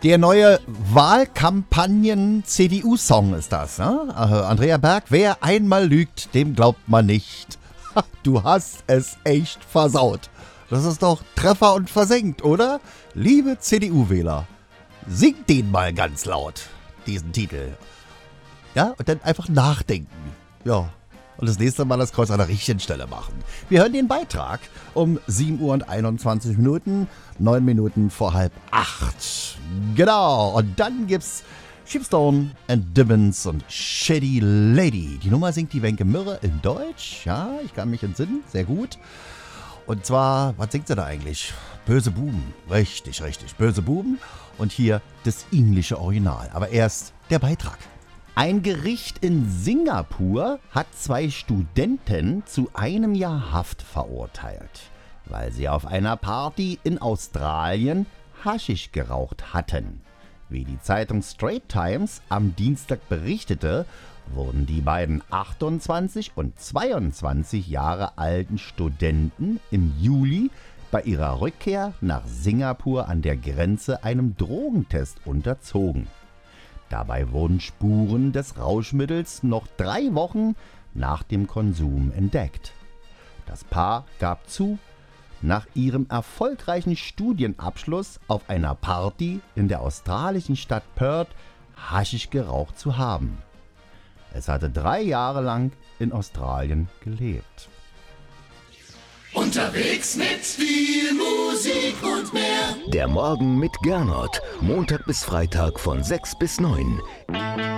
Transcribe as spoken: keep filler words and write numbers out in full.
Der neue Wahlkampagnen-C D U-Song ist das, ne? Äh, Andrea Berg, wer einmal lügt, dem glaubt man nicht. Ha, du hast es echt versaut. Das ist doch Treffer und versenkt, oder? Liebe C D U-Wähler, singt den mal ganz laut, diesen Titel. Ja, und dann einfach nachdenken. Ja, und das nächste Mal das Kreuz an der richtigen Stelle machen. Wir hören den Beitrag um sieben Uhr und einundzwanzig Minuten, neun Minuten vor halb acht. Genau, und dann gibt's Sheepstone and Dibbons und Shady Lady. Die Nummer singt die Wenke Mürre in Deutsch. Ja, ich kann mich entsinnen, sehr gut. Und zwar, was singt sie da eigentlich? Böse Buben. Richtig, richtig, böse Buben. Und hier das englische Original. Aber erst der Beitrag. Ein Gericht in Singapur hat zwei Studenten zu einem Jahr Haft verurteilt, weil sie auf einer Party in Australien Haschisch geraucht hatten. Wie die Zeitung Straits Times am Dienstag berichtete, wurden die beiden achtundzwanzig und zweiundzwanzig Jahre alten Studenten im Juli bei ihrer Rückkehr nach Singapur an der Grenze einem Drogentest unterzogen. Dabei wurden Spuren des Rauschmittels noch drei Wochen nach dem Konsum entdeckt. Das Paar gab zu, nach ihrem erfolgreichen Studienabschluss auf einer Party in der australischen Stadt Perth Haschisch geraucht zu haben. Es hatte drei Jahre lang in Australien gelebt. Unterwegs mit viel Musik und mehr. Der Morgen mit Gernot. Montag bis Freitag von sechs bis neun.